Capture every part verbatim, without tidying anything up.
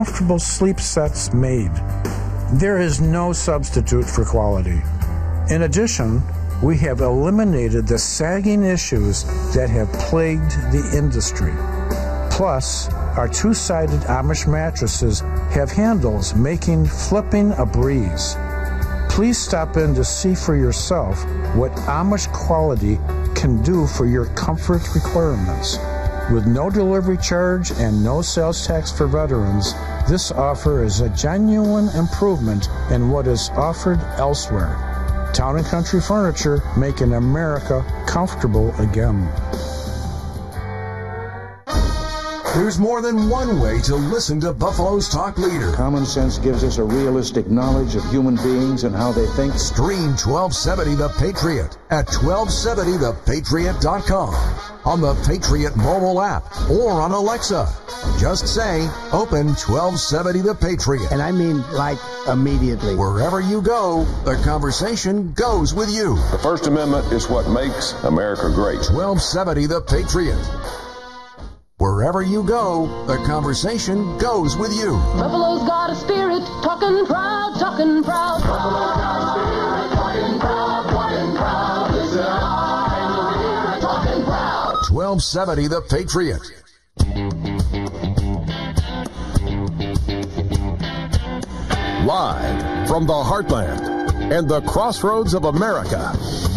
comfortable sleep sets made. There is no substitute for quality. In addition, we have eliminated the sagging issues that have plagued the industry. Plus, our two-sided Amish mattresses have handles making flipping a breeze. Please stop in to see for yourself what Amish quality can do for your comfort requirements. With no delivery charge and no sales tax for veterans, this offer is a genuine improvement in what is offered elsewhere. Town and Country Furniture, making America comfortable again. There's more than one way to listen to Buffalo's Talk Leader. Common sense gives us a realistic knowledge of human beings and how they think. Stream twelve seventy The Patriot at twelve seventy the patriot dot com, on the Patriot mobile app, or on Alexa. Just say, open twelve seventy The Patriot. And I mean, like, immediately. Wherever you go, the conversation goes with you. The First Amendment is what makes America great. twelve seventy The Patriot. Wherever you go, the conversation goes with you. Buffalo's got a spirit, talking proud, talking proud. Buffalo's got a spirit, talking proud, talking proud. Listen, I'm talking proud. twelve seventy The Patriot. Live from the heartland and the crossroads of America,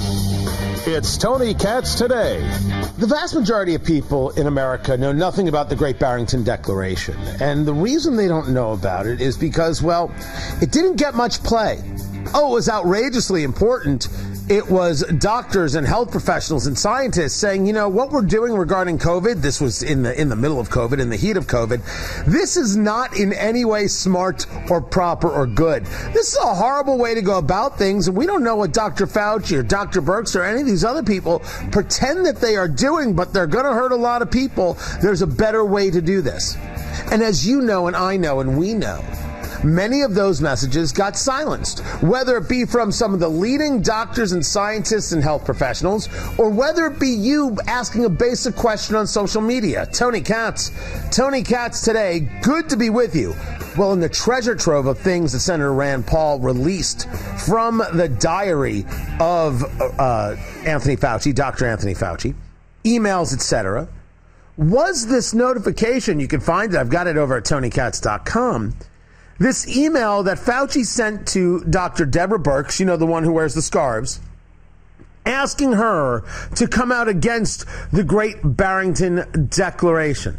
it's Tony Katz Today. The vast majority of people in America know nothing about the Great Barrington Declaration. And the reason they don't know about it is because, well, it didn't get much play. Oh, it was outrageously important. It was doctors and health professionals and scientists saying, you know, what we're doing regarding COVID, this was in the in the middle of COVID, in the heat of COVID, this is not in any way smart or proper or good. This is a horrible way to go about things, and we don't know what Doctor Fauci or Doctor Birx or any of these other people pretend that they are doing, but they're going to hurt a lot of people. There's a better way to do this. And as you know and I know and we know, many of those messages got silenced, whether it be from some of the leading doctors and scientists and health professionals, or whether it be you asking a basic question on social media. Tony Katz, Tony Katz Today, good to be with you. Well, in the treasure trove of things that Senator Rand Paul released from the diary of uh, Anthony Fauci, Doctor Anthony Fauci, emails, et cetera, was this notification, you can find it, I've got it over at tony katz dot com, this email that Fauci sent to Doctor Deborah Birx, you know, the one who wears the scarves, asking her to come out against the Great Barrington Declaration.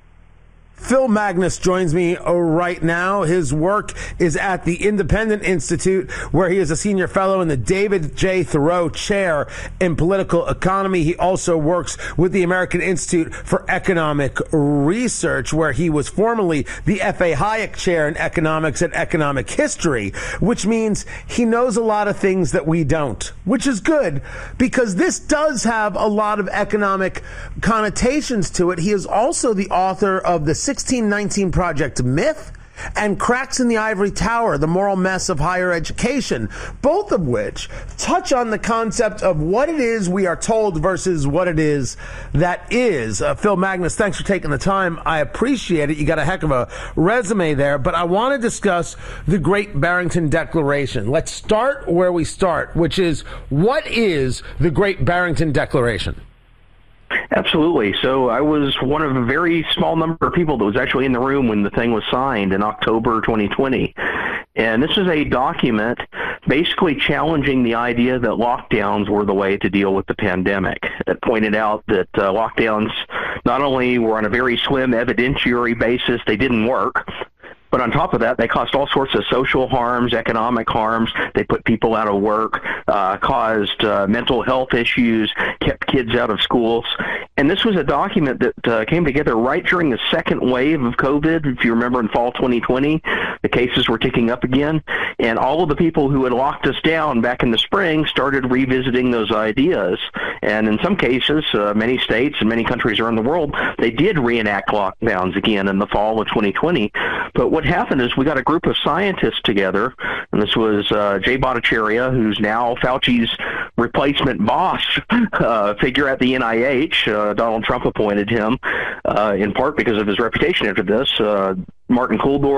Phil Magnus joins me right now. His work is at the Independent Institute, where he is a senior fellow in the David J. Thoreau Chair in Political Economy. He also works with the American Institute for Economic Research, where he was formerly the F A. Hayek Chair in Economics and Economic History, which means he knows a lot of things that we don't, which is good, because this does have a lot of economic connotations to it. He is also the author of the sixteen nineteen Project Myth and Cracks in the Ivory Tower, The Moral Mess of Higher Education, both of which touch on the concept of what it is we are told versus what it is that is. Uh, Phil Magnus, thanks for taking the time. I appreciate it. You got a heck of a resume there, but I want to discuss the Great Barrington Declaration. Let's start where we start, which is, what is the Great Barrington Declaration? Absolutely. So I was one of a very small number of people that was actually in the room when the thing was signed in October twenty twenty. And this is a document basically challenging the idea that lockdowns were the way to deal with the pandemic. It pointed out that uh, lockdowns not only were on a very slim evidentiary basis, they didn't work, but on top of that, they caused all sorts of social harms, economic harms. They put people out of work, uh, caused uh, mental health issues, kept kids out of schools. And this was a document that uh, came together right during the second wave of COVID. If you remember, in fall twenty twenty, the cases were ticking up again. And all of the people who had locked us down back in the spring started revisiting those ideas. And in some cases, uh, many states and many countries around the world, they did reenact lockdowns again in the fall of twenty twenty. But what happened is we got a group of scientists together, and this was uh, Jay Bhattacharya, who's now Fauci's replacement boss uh, figure at the N I H. Uh, Donald Trump appointed him uh, in part because of his reputation after this. Uh, Martin Kulldorff